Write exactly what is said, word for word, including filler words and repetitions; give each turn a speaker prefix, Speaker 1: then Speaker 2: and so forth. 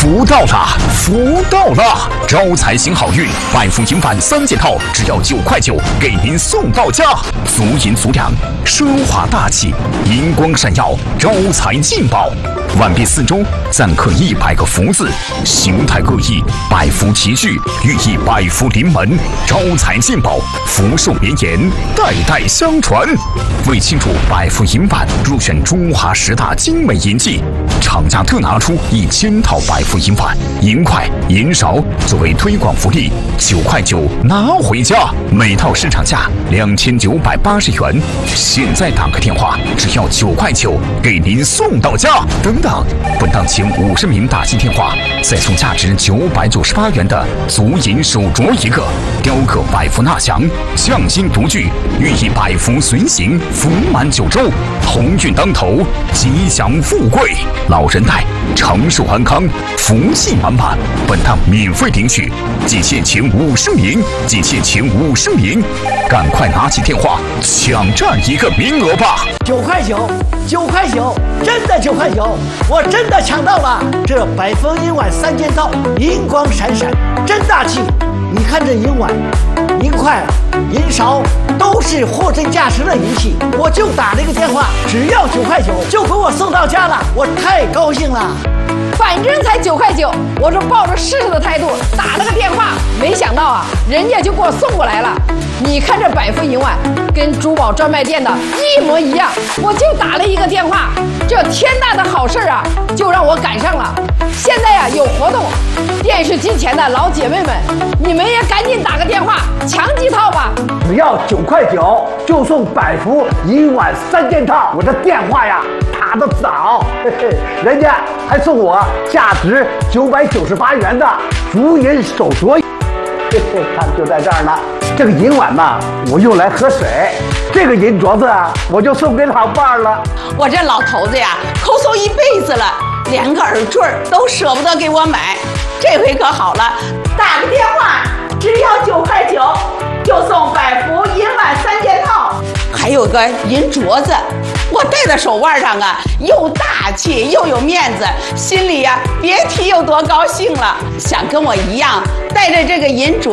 Speaker 1: 福到了，福到了！招财行好运，百福银碗三件套，只要九块九，给您送到家。足银足两，奢华大气，银光闪耀，招财进宝。碗壁四周錾刻一百个福字，形态各异，百福齐聚，寓意百福临门，招财进宝，福寿绵延，代代相传。为庆祝百福银碗入选中华十大精美银器，厂家特拿出一千套百福银碗、银筷、银勺作为推广福利，九块九拿回家，每套市场价两千九百八十元。现在打个电话，只要九块九，给您送到家。等等，本档前五十名打进电话，再送价值九百九十八元的足银手镯一个，雕刻百福纳祥，匠心独具，寓意百福随行，福满九州，鸿运当头，吉祥富贵，老人带，长寿安康，福气满满。本档免费领取，仅限前五十名，仅限前五十名，赶快拿起电话抢占一个名额吧！
Speaker 2: 九块九，九块九，真的九块九，我真的抢到了！这百福银碗三件套，银光闪闪，真大气！你看这银碗、银筷、银勺，都是货真价实的银器。我就打了一个电话，只要九块九，就给我送到家了，我太高兴了。
Speaker 3: 反正才九块九，我就抱着试试的态度打了个电话，没想到啊，人家就给我送过来了。你看这百福银碗跟珠宝专卖店的一模一样，我就打了一个电话，这天大的好事啊，就让我赶上了。现在呀、啊、有活动，电视机前的老姐妹们，你们也赶紧打个电话抢几套吧。
Speaker 2: 只要九块九就送百福银碗三件套，我这电话呀打得早，嘿嘿，人家还送我价值九百九十八元的足银手镯。嘿嘿，看就在这儿呢。这个银碗呢，我用来喝水；这个银镯子啊，我就送给老伴儿了。
Speaker 4: 我这老头子呀，抠搜一辈子了，连个耳坠都舍不得给我买。这回可好了，打个电话，只要九块九，就送百福银碗三件套，还有个银镯子，我戴在手腕上啊，又大气又有面子，心里呀别提有多高兴了。想跟我一样戴着这个银镯